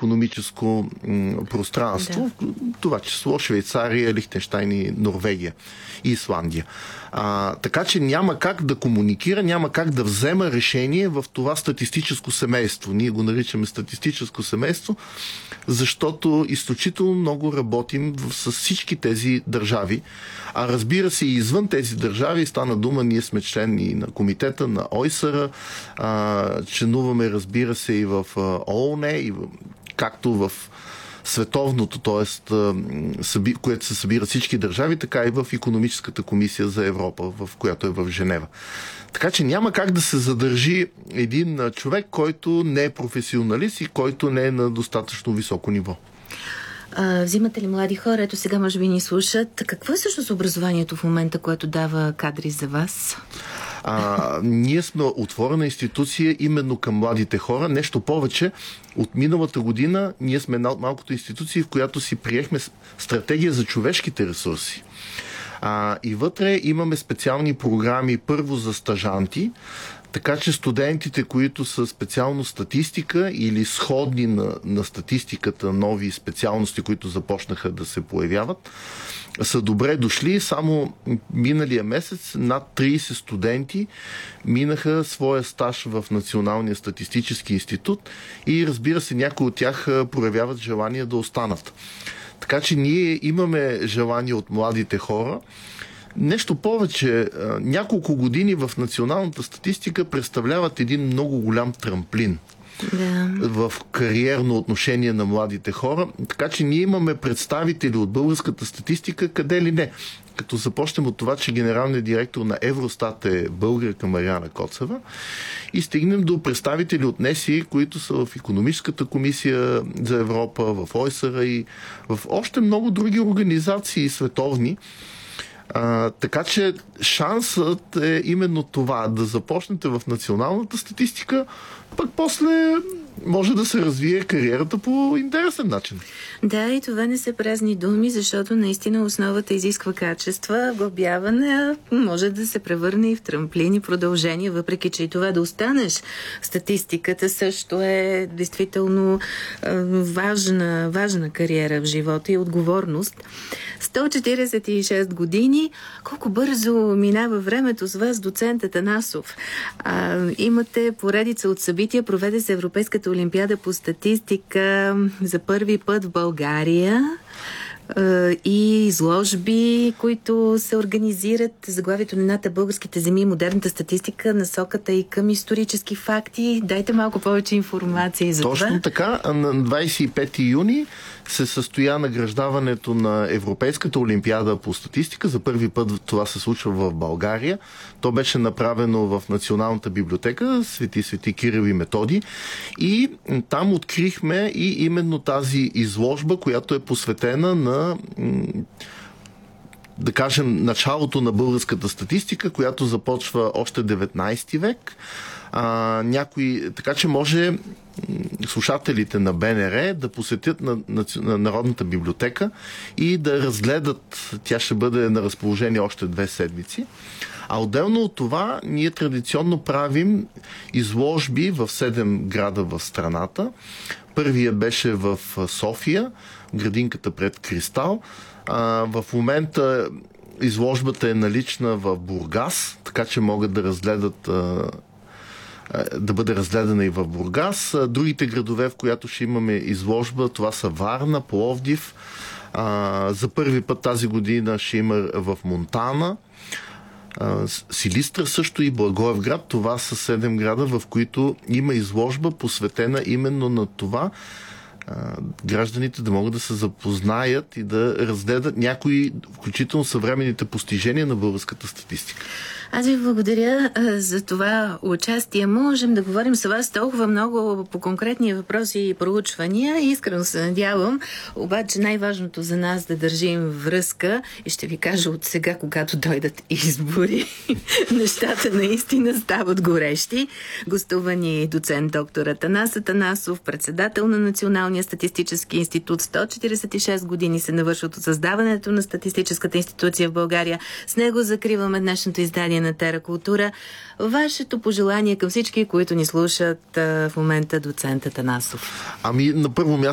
икономическо пространство, това число Швейцария, Лихтенщайн и Норвегия и Исландия. Така че няма как да комуникира, няма как да взема решение в това статистическо семейство. Ние го наричаме статистическо семейство, защото изключително много работим с всички тези държави. А разбира се, и извън тези държави стана дума, ние сме члени на комитета на ОИСР, членуваме, разбира се, и в ООН, както в световното, т.е. което се събира всички държави, така и в Икономическата комисия за Европа, в която е в Женева. Така че няма как да се задържи един човек, който не е професионалист и който не е на достатъчно високо ниво. Взимате ли млади хора? Ето сега може би ни слушат. Какво е всъщност образованието в момента, което дава кадри за вас? Ние сме отворена институция именно към младите хора. Нещо повече, от миналата година ние сме една от малкото институции, в която си приехме стратегия за човешките ресурси. И вътре имаме специални програми, първо за стажанти, така че студентите, които са специално статистика или сходни на статистиката, нови специалности, които започнаха да се появяват, са добре дошли. Само миналия месец над 30 студенти минаха своя стаж в Националния статистически институт и разбира се, някои от тях проявяват желание да останат. Така че ние имаме желание от младите хора. Нещо повече, няколко години в националната статистика представляват един много голям трамплин в кариерно отношение на младите хора. Така че ние имаме представители от българската статистика, къде ли не. Като започнем от това, че генералният директор на Евростат е българка Мариана Коцева и стигнем до представители от НЕСИ, които са в Икономическата комисия за Европа, в ОИСР и в още много други организации световни. Така че шансът е именно това, да започнете в националната статистика, пък после може да се развие кариерата по интересен начин. Да, и това не са празни думи, защото наистина основата изисква качества, глобяване, може да се превърне и в трамплин и продължение, въпреки че и това да останеш в статистиката също е действително важна кариера в живота и отговорност. 146 години, колко бързо минава времето с вас, доцент Атанасов. Имате поредица от събития, проведе се Европейската олимпиада по статистика за първи път в България и изложби, които се организират. Заглавието на едната българските земи и модерната статистика, насоката и към исторически факти. Дайте малко повече информация за това. Точно така. На 25 юни се състоя награждаването на Европейската олимпиада по статистика. За първи път това се случва в България. То беше направено в Националната библиотека Свети Кирил и Методий. И там открихме и именно тази изложба, която е посветена на, да кажем, началото на българската статистика, която започва още 19 век. Така че може слушателите на БНР да посетят на Народната библиотека и да разгледат. Тя ще бъде на разположение още 2 седмици. А отделно от това, ние традиционно правим изложби в 7 града в страната. Първия беше в София, градинката пред Кристал. В момента изложбата е налична в Бургас, така че могат да разгледат, да бъде разгледана и в Бургас. Другите градове, в които ще имаме изложба, това са Варна, Пловдив. За първи път тази година ще има в Монтана, Силистра също и Благоевград. Това са 7 града, в които има изложба, посветена именно на това гражданите да могат да се запознаят и да разгледат някои, включително съвременните постижения на българската статистика. Аз ви благодаря за това участие. Можем да говорим с вас толкова много по конкретни въпроси и проучвания. Искрено се надявам, обаче най-важното за нас да държим връзка и ще ви кажа от сега, когато дойдат избори, нещата наистина стават горещи. Гостува ни доцент доктор Атанас Атанасов, председател на Националния статистически институт. 146 години се навършват от създаването на статистическата институция в България. С него закриваме днешното издание на Тера Култура. Вашето пожелание към всички, които ни слушат в момента, доцент Атанасов. На първо място